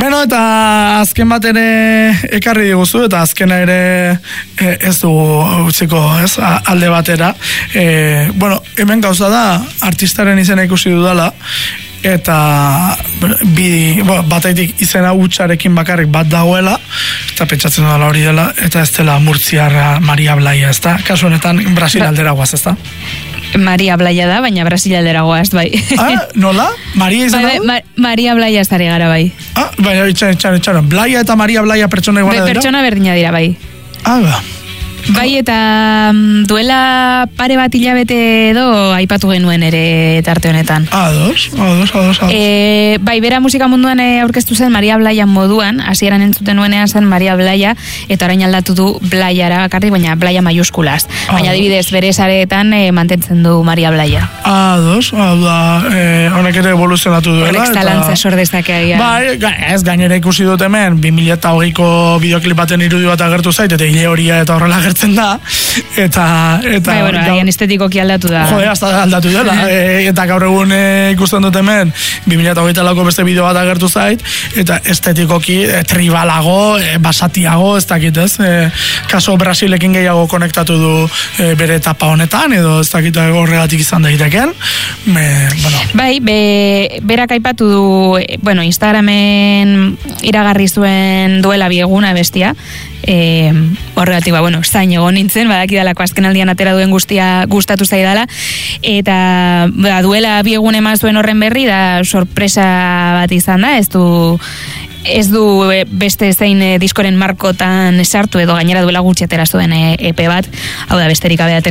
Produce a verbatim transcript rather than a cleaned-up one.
Bueno, eta azken bat ere ekarri diguzu, eta azkena ere ez du utziko, ez, alde batera. E, bueno, hemen gauza da, artistaren izena ikusi dudala, eta bi, bataitik izena hutsarekin bakarrik bat dagoela, eta pentsatzen dela hori dela, eta ez dela Murtziarra Maria Blaia, ez da? Kasu honetan, Brasil aldera guaz, ez da? Maria Blaia da, baina Brasil aldera guaz, bai. Ah, nola? Maria izan bai, bai, Maria Blaia ez dara gara, bai. Ah, baina, itxan, itxan, itxan, Blaia eta Maria Blaia pertsona iguala dira? Pertsona berdina dira, bai. Ah, ba. Bai, eta duela pare bat hilabete edo aipatu genuen ere tarte honetan. Ados, ados, ados, ados. E, bai, bera musika munduan aurkeztu zen Maria Blaia moduan, hasieran entzuten nuenean zen Maria Blaia, eta orain aldatu du Blaiara bakarrik, baina Blaia maiuskulaz. Baina adibidez, bere sareetan e, mantentzen du Maria Blaia. Ados, hau da, e, honek ere evoluzionatu duela. Horrek zalantzia sordezak egia. Bai, ez gainera ikusi dut hemen, bi mila hogeiko bideoklip baten irudi bat agertu zait, eta hile horia eta horrela agertzen da, eta... eta bai, bueno, haien estetikoki aldatu da. Jode, hasta aldatu dela, e, eta gaur egun e, ikusten dut hemen, bi mila hogeita lauko beste bideo bat agertu zait, eta estetikoki e, tribalago, e, basatiago, ez dakit ez, e, kaso Brasilekin gehiago konektatu du e, bere etapa honetan, edo ez dakit horregatik izan daiteken. Me, bueno. Bai, be, berak aipatu du, bueno, Instagramen iragarri zuen duela bieguna bestia, e, horregatik, ba, bueno, zain egon nintzen, badakidalako azken aldian atera duen guztia gustatu zaidala, eta ba, duela biegun eman zuen horren berri, da sorpresa bat izan da, ez du ez du beste zein diskoren markotan sartu, edo gainera duela gutxi atera zuen E P bat, hau da besterik gabe atera